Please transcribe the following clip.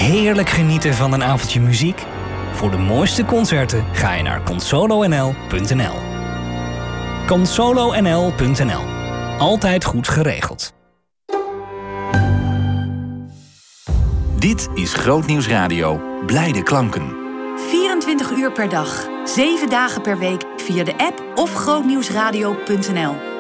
Heerlijk genieten van een avondje muziek? Voor de mooiste concerten ga je naar consolonl.nl. consolonl.nl. Altijd goed geregeld. Dit is Grootnieuws Radio. Blijde klanken. 24 uur per dag, 7 dagen per week via de app of grootnieuwsradio.nl.